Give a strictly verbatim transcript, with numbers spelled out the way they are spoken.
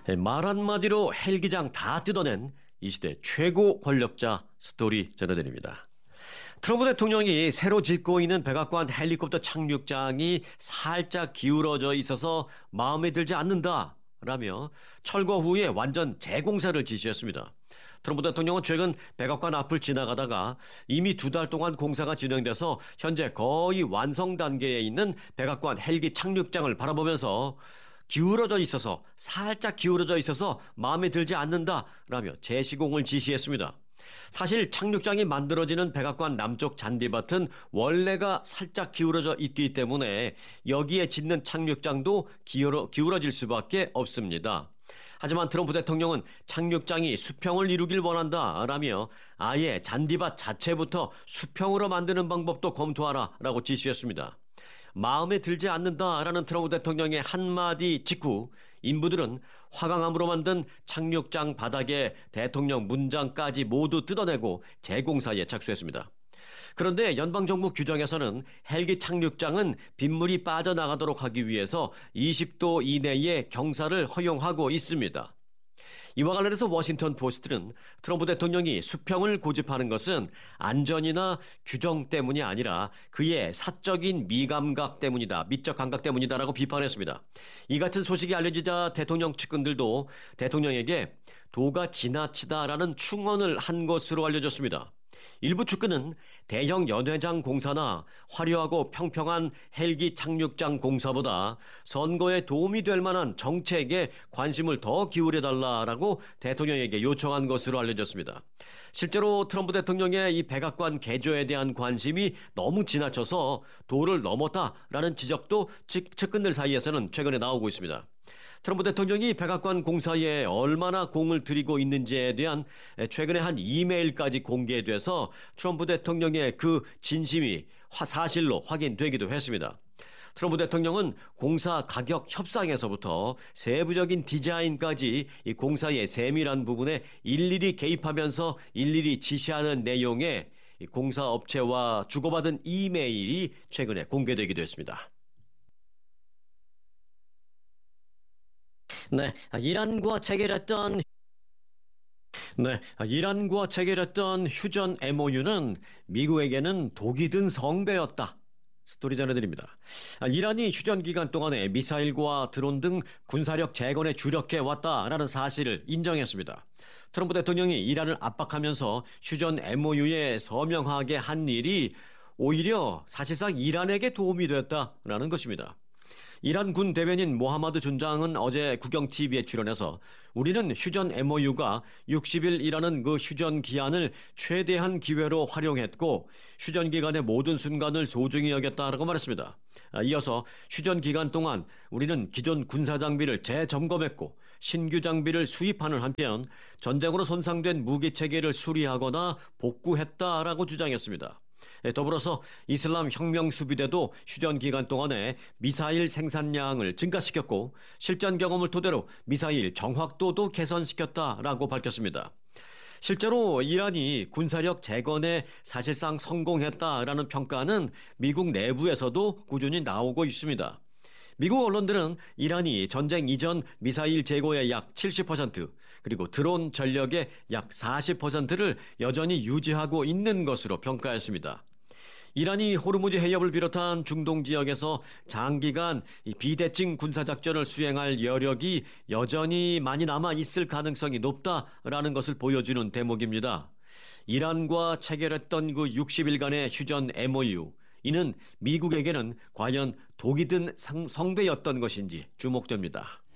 말 한마디로 헬기장 다 뜯어낸 이 시대 최고 권력자 스토리 전해드립니다. 트럼프 대통령이 새로 짓고 있는 백악관 헬리콥터 착륙장이 살짝 기울어져 있어서 마음에 들지 않는다 라며 철거 후에 완전 재공사를 지시했습니다. 트럼프 대통령은 최근 백악관 앞을 지나가다가 이미 두 달 동안 공사가 진행돼서 현재 거의 완성 단계에 있는 백악관 헬기 착륙장을 바라보면서 기울어져 있어서 살짝 기울어져 있어서 마음에 들지 않는다라며 재시공을 지시했습니다. 사실 착륙장이 만들어지는 백악관 남쪽 잔디밭은 원래가 살짝 기울어져 있기 때문에 여기에 짓는 착륙장도 기울어, 기울어질 수밖에 없습니다. 하지만 트럼프 대통령은 착륙장이 수평을 이루길 원한다라며 아예 잔디밭 자체부터 수평으로 만드는 방법도 검토하라라고 지시했습니다. 마음에 들지 않는다라는 트럼프 대통령의 한마디 직후 인부들은 화강암으로 만든 착륙장 바닥에 대통령 문장까지 모두 뜯어내고 재공사에 착수했습니다. 그런데 연방정부 규정에서는 헬기 착륙장은 빗물이 빠져나가도록 하기 위해서 이십 도 이내의 경사를 허용하고 있습니다. 이와 관련해서 워싱턴 포스트는 트럼프 대통령이 수평을 고집하는 것은 안전이나 규정 때문이 아니라 그의 사적인 미감각 때문이다, 미적 감각 때문이다라고 비판했습니다. 이 같은 소식이 알려지자 대통령 측근들도 대통령에게 도가 지나치다라는 충언을 한 것으로 알려졌습니다. 일부 측근은 대형 연회장 공사나 화려하고 평평한 헬기 착륙장 공사보다 선거에 도움이 될 만한 정책에 관심을 더 기울여달라라고 대통령에게 요청한 것으로 알려졌습니다. 실제로 트럼프 대통령의 이 백악관 개조에 대한 관심이 너무 지나쳐서 도를 넘었다라는 지적도 측근들 사이에서는 최근에 나오고 있습니다. 트럼프 대통령이 백악관 공사에 얼마나 공을 들이고 있는지에 대한 최근에 한 이메일까지 공개돼서 트럼프 대통령의 그 진심이 사실로 확인되기도 했습니다. 트럼프 대통령은 공사 가격 협상에서부터 세부적인 디자인까지 이 공사의 세밀한 부분에 일일이 개입하면서 일일이 지시하는 내용의 공사업체와 주고받은 이메일이 최근에 공개되기도 했습니다. 네, 이란과 체결했던 네, 이란과 체결했던 휴전 엠오유는 미국에게는 독이 든 성배였다. 스토리 전해드립니다. 이란이 휴전 기간 동안에 미사일과 드론 등 군사력 재건에 주력해 왔다라는 사실을 인정했습니다. 트럼프 대통령이 이란을 압박하면서 휴전 엠오유에 서명하게 한 일이 오히려 사실상 이란에게 도움이 됐다라는 것입니다. 이란 군 대변인 모하마드 준장은 어제 국영티비에 출연해서 우리는 휴전 엠오유가 육십 일이라는 그 휴전 기한을 최대한 기회로 활용했고 휴전 기간의 모든 순간을 소중히 여겼다라고 말했습니다. 이어서 휴전 기간 동안 우리는 기존 군사 장비를 재점검했고 신규 장비를 수입하는 한편 전쟁으로 손상된 무기 체계를 수리하거나 복구했다라고 주장했습니다. 더불어서 이슬람 혁명 수비대도 휴전 기간 동안에 미사일 생산량을 증가시켰고 실전 경험을 토대로 미사일 정확도도 개선시켰다라고 밝혔습니다. 실제로 이란이 군사력 재건에 사실상 성공했다라는 평가는 미국 내부에서도 꾸준히 나오고 있습니다. 미국 언론들은 이란이 전쟁 이전 미사일 재고의 약 칠십 퍼센트 그리고 드론 전력의 약 사십 퍼센트를 여전히 유지하고 있는 것으로 평가했습니다. 이란이 호르무즈 해협을 비롯한 중동 지역에서 장기간 비대칭 군사작전을 수행할 여력이 여전히 많이 남아 있을 가능성이 높다라는 것을 보여주는 대목입니다. 이란과 체결했던 그 육십 일간의 휴전 엠오유, 이는 미국에게는 과연 독이 든 성배였던 것인지 주목됩니다.